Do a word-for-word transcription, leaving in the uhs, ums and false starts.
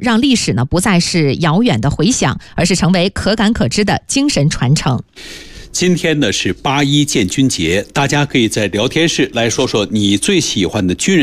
让历史呢不再是遥远的回响，而是成为可感可知的精神传承。 今天呢是八一建军节，大家可以在聊天室来说说你最喜欢的军人